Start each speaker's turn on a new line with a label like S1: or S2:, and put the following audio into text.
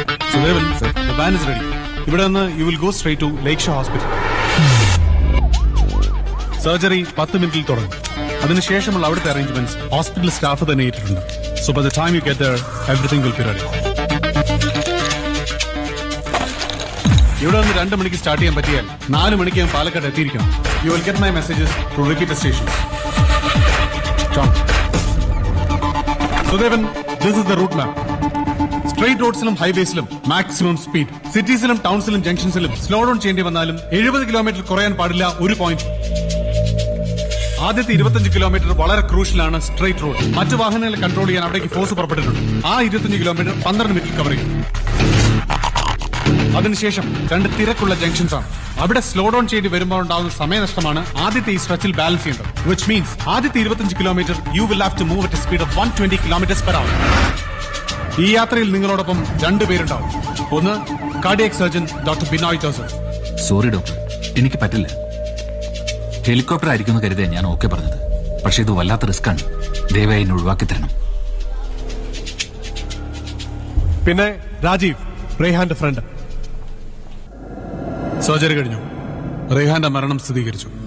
S1: Sudevan, the van is ready. ഇവിടെ നിന്ന് you will go straight to Lakeshore Hospital. Surgery 10 മിനിറ്റിൽ തുടങ്ങും. അതിനുശേഷമുള്ള അവിടുത്തെ അറേഞ്ച്മെന്റ്സ് ഹോസ്പിറ്റൽ സ്റ്റാഫ് തന്നെ ഏറ്റിട്ടുണ്ട്. So by the time you get there, everything will be ready. ഇവിടെ നിന്ന് 2 മണിക്ക് സ്റ്റാർട്ട് ചെയ്യാൻ പറ്റിയാൽ 4 മണിക്ക് Palakkad എത്തിയിരിക്കണം. You will get my messages through repeater stations. John. Sudevan, this is the route map. Straight റോഡ്സിലും ഹൈവേസിലും maximum speed, സിറ്റീസിലും ടൗൺസിലും ജംഗ്ഷൻസിലും slow down ചെയ്യേണ്ടി വന്നാലും 70 kilometre കുറയാൻ പാടില്ല ഒരു പോയിന്റ്. ആദ്യത്തെ 25 കിലോമീറ്റർ വളരെ ക്രൂഷ്യലാണ് സ്ട്രെയിറ്റ് റോഡ്. മറ്റു വാഹനങ്ങളെ കൺട്രോൾ ചെയ്യാൻ അവിടേക്ക് ഫോഴ്സ് പുറപ്പെട്ടിട്ടുണ്ട്. ആ 25 കിലോമീറ്റർ 12 മിനിറ്റിൽ കവർ ചെയ്യും. അതിനുശേഷം 2 തിരക്കുള്ള ജംഗ്ഷൻസ് ആണ്. അവിടെ സ്ലോ ഡൌൺ ചെയ്ത് വരുമ്പോൾ ഉണ്ടാകുന്ന സമയനഷ്ടമാണ് ആദ്യത്തെ ഈ സ്ട്രെച്ചിൽ ബാലൻസ് ചെയ്യേണ്ടത്. വിച്ച് മീൻസ് ആദ്യത്തെ 25 kilometre you will have to move at speed of 120 kilometres per hour. ഈ യാത്രയിൽ നിങ്ങളോടൊപ്പം 2 പേരുണ്ടാവും. ഒന്ന് cardiac surgeon doctor Binoy Joseph.
S2: Sorry doctor, എനിക്ക് പറ്റില്ല. ഹെലികോപ്റ്റർ ആയിരിക്കും കരുതേ ഞാൻ ഓക്കെ പറഞ്ഞത്. പക്ഷെ ഇത് വല്ലാത്ത റിസ്ക് ആണ്. ദയവായി എന്നെ ഒഴിവാക്കി തരണം.
S1: പിന്നെ രാജീവ്, റേഹാന്റെ ഫ്രണ്ട്. സർജറി കഴിഞ്ഞു. റേഹാന്റെ മരണം സ്ഥിരീകരിച്ചു.